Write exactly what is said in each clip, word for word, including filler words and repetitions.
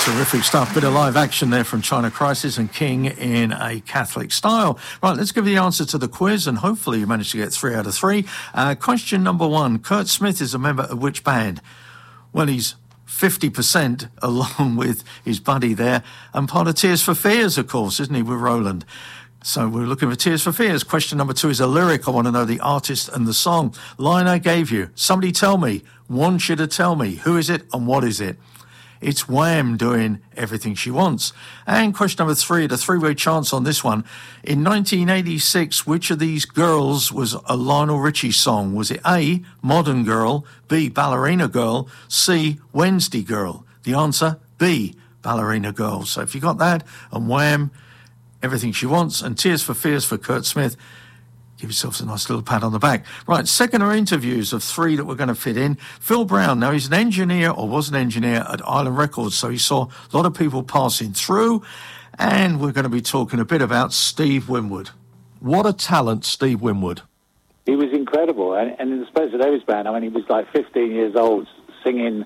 Terrific stuff. Bit of live action there from China Crisis and King in a Catholic style. Right, let's give you the answer to the quiz, and hopefully you managed to get three out of three. Uh, question number one. Kurt Smith is a member of which band? Well, he's fifty percent along with his buddy there, and part of Tears for Fears, of course, isn't he, with Roland? So we're looking for Tears for Fears. Question number two is a lyric. I want to know the artist and the song. Line I gave you. Somebody tell me. One should have tell me. Who is it and what is it? It's Wham doing Everything She Wants. And question number three, the three-way chance on this one. In nineteen eighty-six, which of these girls was a Lionel Richie song? Was it A, Modern Girl, B, Ballerina Girl, C, Wednesday Girl? The answer, B, Ballerina Girl. So if you got that, and Wham, Everything She Wants, and Tears for Fears for Kurt Smith, give yourselves a nice little pat on the back. Right, second are interviews of three that we're going to fit in. Phil Brown, now he's an engineer, or was an engineer at Island Records, so he saw a lot of people passing through, and we're going to be talking a bit about Steve Winwood. What a talent, Steve Winwood. He was incredible, and, and in the Spencer Davis Band, I mean, he was like fifteen years old, singing...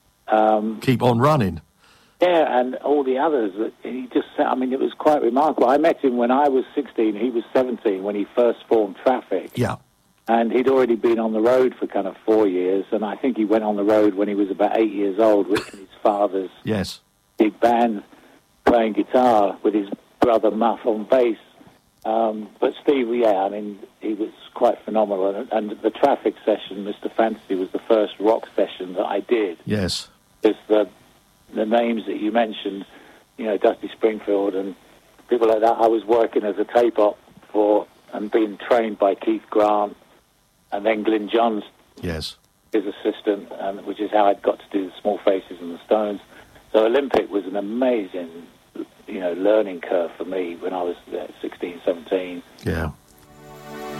Um, Keep on Running. Yeah, and all the others. He just, I mean, it was quite remarkable. I met him when I was sixteen. He was seventeen when he first formed Traffic. Yeah. And he'd already been on the road for kind of four years. And I think he went on the road when he was about eight years old with his father's yes. big band playing guitar with his brother Muff on bass. Um, but Steve, yeah, I mean, he was quite phenomenal. And, and the Traffic session, Mister Fantasy, was the first rock session that I did. Yes. It's the... the names that you mentioned, you know, Dusty Springfield and people like that, I was working as a tape op for and being trained by Keith Grant and then Glyn Johns, yes, his assistant, and which is how I got to do the Small Faces and the Stones. So Olympic was an amazing, you know, learning curve for me when I was uh, sixteen, seventeen. Yeah.